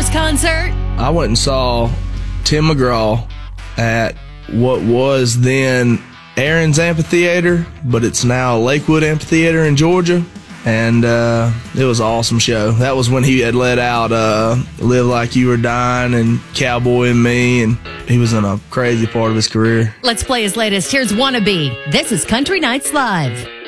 concert? I went and saw Tim McGraw at what was then Aaron's Amphitheater, but it's now Lakewood Amphitheater in Georgia. And it was an awesome show. That was when he had let out Live Like You Were Dying and Cowboy and Me, and he was in a crazy part of his career. Let's play his latest. Here's Wannabe. This is Country Nights Live.